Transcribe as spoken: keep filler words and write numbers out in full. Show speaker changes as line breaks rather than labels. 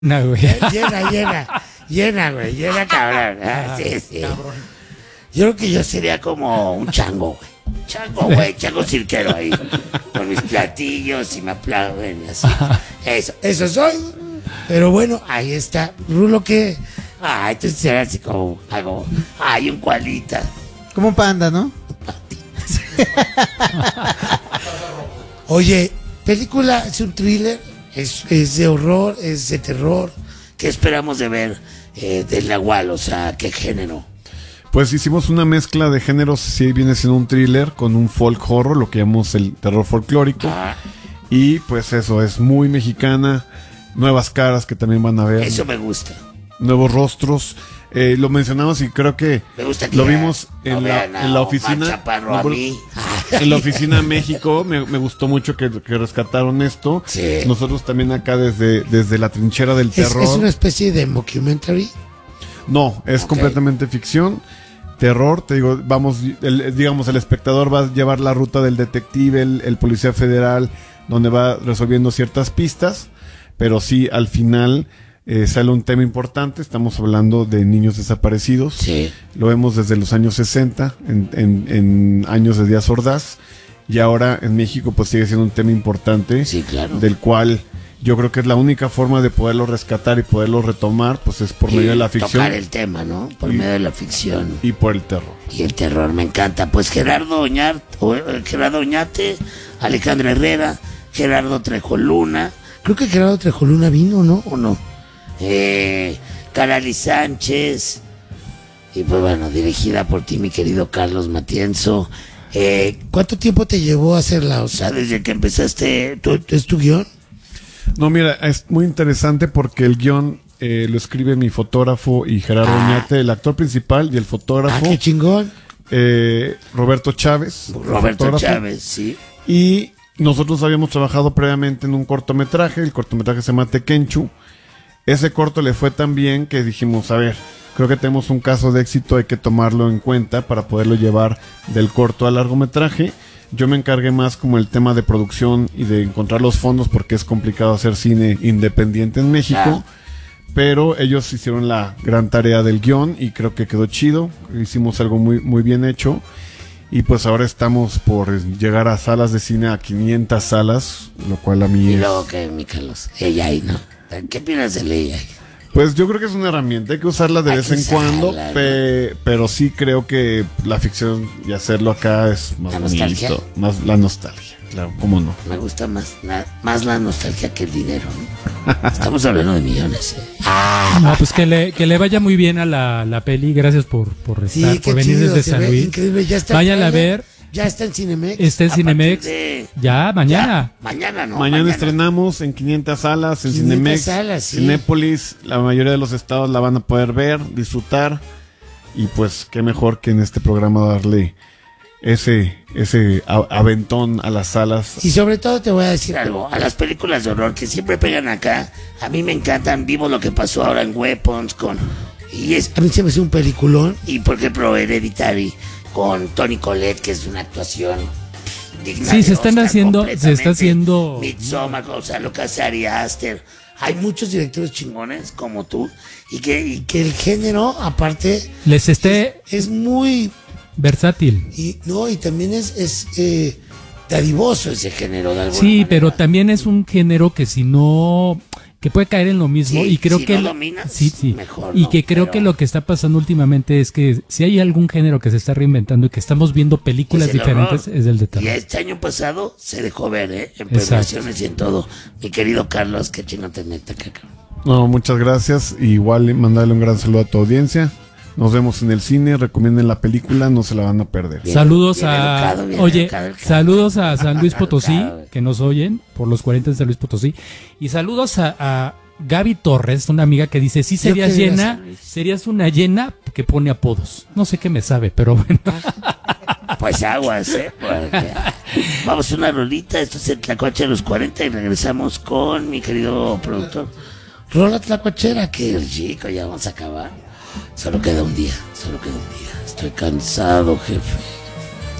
No, güey.
Llena, llena, llena, güey, llena cabrón. Ah, sí, sí. Cabrón. Yo creo que yo sería como un chango, güey. Chango, güey, chango cirquero ahí. Con mis platillos y me aplauden y así. Eso, eso soy. Pero bueno, ahí está. Rulo, ¿qué? Ah, entonces será así como algo. Ay, un cualita.
Como un panda, ¿no?
Oye, película es un thriller, es, es de horror, es de terror. ¿Qué esperamos de ver eh, del Nahual? O sea, ¿qué género?
Pues hicimos una mezcla de géneros, sí viene siendo un thriller con un folk horror, lo que llamamos el terror folclórico. Ah. Y pues eso, es muy mexicana, nuevas caras que también van a ver.
Eso me gusta.
Nuevos rostros. Eh, lo mencionamos y creo que,
me gusta que
lo vimos en,
no
la,
a,
en la oficina. No,
a mí.
En la oficina México, me, me gustó mucho que, que rescataron esto.
Sí.
Nosotros también acá desde, desde la trinchera del terror.
¿Es, es una especie de mockumentary?
No, es okay. Completamente ficción. Terror, te digo, vamos, el, digamos, el espectador va a llevar la ruta del detective, el, el policía federal, donde va resolviendo ciertas pistas, pero sí, al final eh, sale un tema importante. Estamos hablando de niños desaparecidos.
Sí.
Lo vemos desde los años sesenta, en, en, en años de Díaz Ordaz, y ahora en México pues sigue siendo un tema importante.
Sí, claro.
Del cual yo creo que es la única forma de poderlo rescatar y poderlo retomar, pues es por
y
medio de la ficción.
Tocar el tema, ¿no? Por y, medio de la ficción.
Y por el terror.
Y el terror, me encanta. Pues Gerardo Oñate, Gerardo Oñate, Alejandro Herrera, Gerardo Trejoluna. Creo que Gerardo Trejoluna vino, ¿no? ¿O no? Eh, Carali Sánchez. Y pues bueno, dirigida por ti, mi querido Carlos Matienzo. Eh, ¿Cuánto tiempo te llevó a hacerla? O sea, desde que empezaste, ¿tú, ¿es tu guión?
No, mira, es muy interesante porque el guión eh, lo escribe mi fotógrafo y Gerardo ah. Oñate, el actor principal, y el fotógrafo.
Ah, qué chingón.
Eh, Roberto Chávez.
Roberto Chávez, sí.
Y nosotros habíamos trabajado previamente en un cortometraje, el cortometraje se llama Tequenchu. Ese corto le fue tan bien que dijimos, a ver, creo que tenemos un caso de éxito, hay que tomarlo en cuenta para poderlo llevar del corto al largometraje. Yo me encargué más como el tema de producción y de encontrar los fondos porque es complicado hacer cine independiente en México. Ah. Pero ellos hicieron la gran tarea del guión y creo que quedó chido. Hicimos algo muy, muy bien hecho. Y pues ahora estamos por llegar a salas de cine, a quinientas salas, lo cual a mí
y
es...
Y luego que, mi Carlos, ella ahí, ¿no? ¿Qué opinas de ella?
Pues yo creo que es una herramienta, hay que usarla de hay vez en usarla, cuando, ¿no? pe pero sí creo que la ficción y hacerlo acá es más bonito, más la nostalgia, claro, cómo no.
Me gusta más, la, más la nostalgia que el dinero, ¿no? Estamos hablando de millones, ¿eh?
Ah. No, pues que le, que le vaya muy bien a la, la peli, gracias por, por estar,
sí,
por venir
chido,
desde San Luis.
Increíble. Ya está
Vayan a ver.
Ya está en Cinemex.
Está en Cinemex.
De...
Ya, mañana.
Ya, mañana, ¿no?
Mañana, mañana estrenamos en quinientas salas, en
quinientas
Cinemex,
salas, sí.
Cinépolis. La mayoría de los estados la van a poder ver, disfrutar. Y pues, qué mejor que en este programa darle ese, ese aventón a las salas.
Y sobre todo te voy a decir algo. A las películas de horror que siempre pegan acá, a mí me encantan. Vimos lo que pasó ahora en Weapons con... Y es, a mí se me hace un peliculón. Y por ejemplo, Hereditary con Toni Collette, que es una actuación digna.
Sí, se están haciendo, se está haciendo
Midsommar, o sea, lo que hace Ari Aster. Hay muchos directores chingones como tú y que, y que el género, aparte,
les esté
es, es muy
versátil.
Y no, y también es, es eh, dadivoso ese género de alguna
Sí,
manera.
pero también es un género que si no que puede caer en lo mismo.
Sí,
y creo
si
que
no dominas,
sí, sí.
mejor
y
no,
que creo
pero...
que lo que está pasando últimamente es que si hay algún género que se está reinventando y que estamos viendo películas es diferentes horror. Es el de terror.
Y este año pasado se dejó ver, ¿eh? En premiaciones y en todo. Mi querido Carlos, que chino te neta, caca.
No, muchas gracias. Igual mandarle un gran saludo a tu audiencia. Nos vemos en el cine, recomienden la película, no se la van a perder.
Bien, saludos bien a educado, oye, saludos a San Luis Potosí, educado, que nos oyen por los cuarenta de San Luis Potosí, y saludos a, a Gaby Torres, una amiga que dice, sí serías llena, serías una llena que pone apodos. No sé qué me sabe, pero bueno.
Pues aguas, ¿eh? Porque... Vamos a una rolita, esto es el Tlacuache de los cuarenta y regresamos con mi querido productor. Rola Tlacuachera, que rico, ya vamos a acabar. Solo queda un día, solo queda un día. Estoy cansado, jefe.